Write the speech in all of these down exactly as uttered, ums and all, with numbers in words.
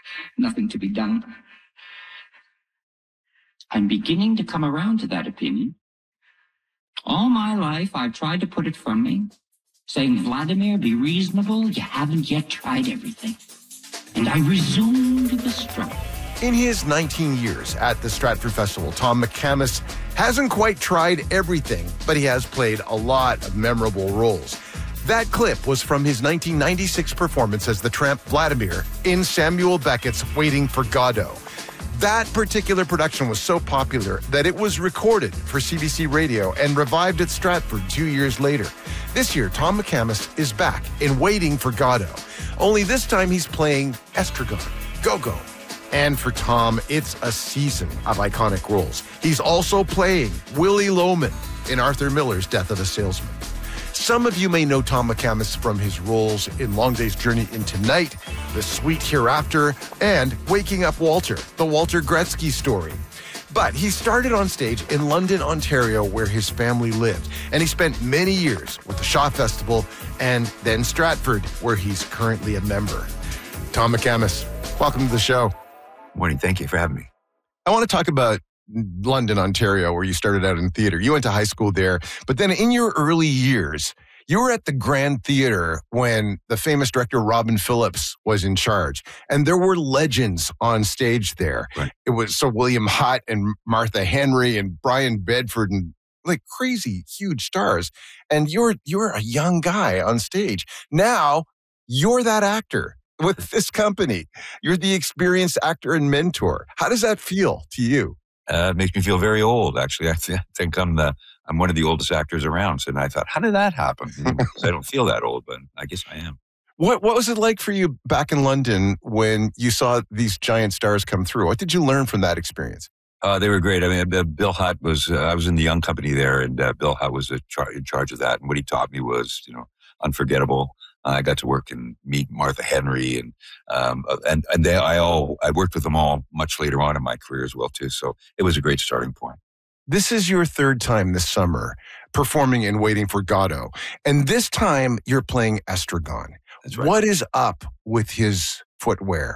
nothing to be done. I'm beginning to come around to that opinion. All my life, I've tried to put it from me, saying, Vladimir, be reasonable, you haven't yet tried everything. And I resumed the struggle. In his nineteen years at the Stratford Festival, Tom McCamus hasn't quite tried everything, but he has played a lot of memorable roles. That clip was from his nineteen ninety-six performance as the tramp Vladimir in Samuel Beckett's Waiting for Godot. That particular production was so popular that it was recorded for C B C Radio and revived at Stratford two years later. This year, Tom McCamus is back in Waiting for Godot. Only this time he's playing Estragon, Go-Go. And for Tom, it's a season of iconic roles. He's also playing Willie Loman in Arthur Miller's Death of a Salesman. Some of you may know Tom McCamus from his roles in Long Day's Journey into Night, The Sweet Hereafter, and Waking Up Walter, the Walter Gretzky story. But he started on stage in London, Ontario, where his family lived, and he spent many years with the Shaw Festival and then Stratford, where he's currently a member. Tom McCamus, welcome to the show. Morning. Thank you for having me. I want to talk about London, Ontario, where you started out in theater. You went to high school there, but then in your early years, you were at the Grand Theater when the famous director Robin Phillips was in charge, and there were legends on stage there. Right. It was Sir William Hutt and Martha Henry and Brian Bedford and like crazy, huge stars. And you're you're a young guy on stage. Now you're that actor with this company. You're the experienced actor and mentor. How does that feel to you? Uh, it makes me feel very old, actually. I th- think I'm the I'm one of the oldest actors around. And I thought, how did that happen? I don't feel that old, but I guess I am. What What was it like for you back in London when you saw these giant stars come through? What did you learn from that experience? Uh, they were great. I mean, uh, Bill Hutt was, uh, I was in the young company there, and uh, Bill Hutt was a char- in charge of that. And what he taught me was, you know, unforgettable. Uh, I got to work and meet Martha Henry, and um, and and they, I all I worked with them all much later on in my career as well too. So it was a great starting point. This is your third time this summer performing in Waiting for Godot, and this time you're playing Estragon. That's right. What is up with his footwear?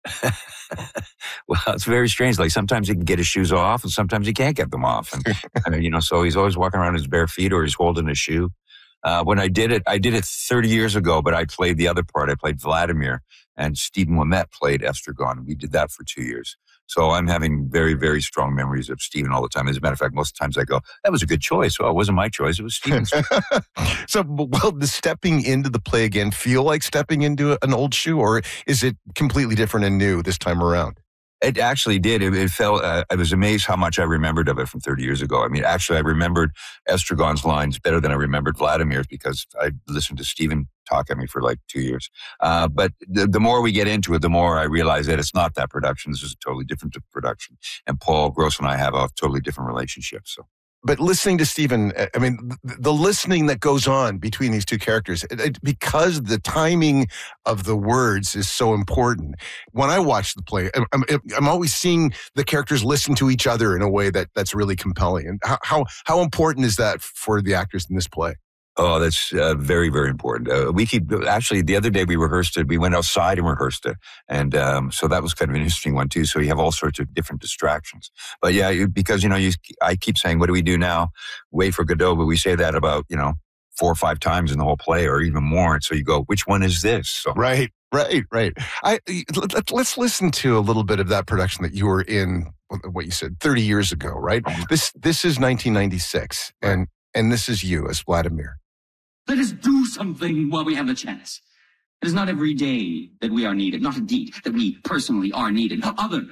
Well, it's very strange. Like sometimes he can get his shoes off, and sometimes he can't get them off, and, and you know, so he's always walking around in his bare feet, or he's holding a shoe. Uh, when I did it, I did it thirty years ago, but I played the other part. I played Vladimir, and Stephen Ouimet played Estragon. We did that for two years. So I'm having very, very strong memories of Stephen all the time. As a matter of fact, most of the times I go, that was a good choice. Well, it wasn't my choice. It was Stephen's. So, well, does stepping into the play again feel like stepping into an old shoe, or is it completely different and new this time around? It actually did. It, it felt, uh, I was amazed how much I remembered of it from thirty years ago. I mean, actually, I remembered Estragon's lines better than I remembered Vladimir's because I listened to Stephen talk at me for like two years. Uh, but the, the more we get into it, the more I realize that it's not that production. This is a totally different production. And Paul Gross and I have a totally different relationship. So. But listening to Stephen, I mean, the, the listening that goes on between these two characters, it, it, because the timing of the words is so important. When I watch the play, I'm, I'm always seeing the characters listen to each other in a way that that's really compelling. And how how, how important is that for the actors in this play? Oh, that's uh, very, very important. Uh, we keep, actually, the other day we rehearsed it. We went outside and rehearsed it. And um, so that was kind of an interesting one, too. So you have all sorts of different distractions. But yeah, you, because, you know, you, I keep saying, what do we do now? Wait for Godot. But we say that about, you know, four or five times in the whole play or even more. And so you go, which one is this? So, right, right, right. I, let, let's listen to a little bit of that production that you were in, what you said, thirty years ago, right? This this is nineteen ninety-six, and and this is you as Vladimir. Let us do something while we have the chance. It is not every day that we are needed, not indeed that we personally are needed. Others